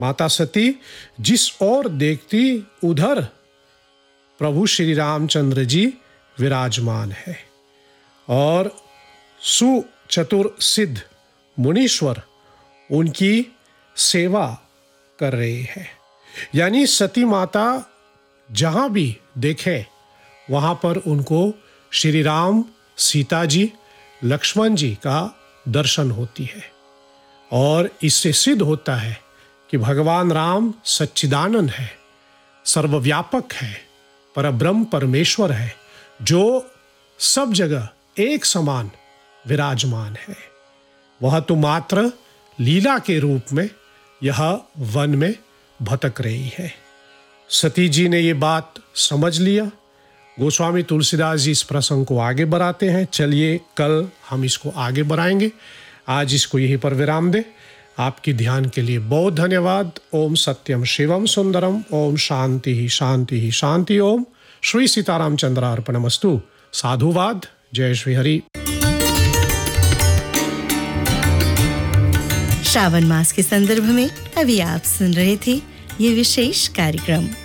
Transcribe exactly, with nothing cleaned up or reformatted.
माता सती जिस ओर देखती उधर प्रभु श्री रामचंद्र जी विराजमान है और सुचतुर सिद्ध मुनीश्वर उनकी सेवा कर रहे हैं। यानी सती माता जहाँ भी देखें वहाँ पर उनको श्री राम, सीता जी, लक्ष्मण जी का दर्शन होती है और इससे सिद्ध होता है कि भगवान राम सच्चिदानंद है, सर्वव्यापक है, परब्रह्म परमेश्वर है, जो सब जगह एक समान विराजमान है। वह तो मात्र लीला के रूप में यह वन में भटक रही है। सती जी ने ये बात समझ लिया। गोस्वामी तुलसीदास जी इस प्रसंग को आगे बढ़ाते हैं। चलिए कल हम इसको आगे बढ़ाएंगे। आज इसको यहीं पर विराम दें। आपकी ध्यान के लिए बहुत धन्यवाद। ओम सत्यम शिवम सुंदरम। ओम शांति ही शांति ही शांति। ओम श्री सीताराम चंद्रार्पणमस्तु। साधुवाद। जय श्री हरि। श्रावण मास के संदर्भ में अभी आप सुन रहे थे ये विशेष कार्यक्रम।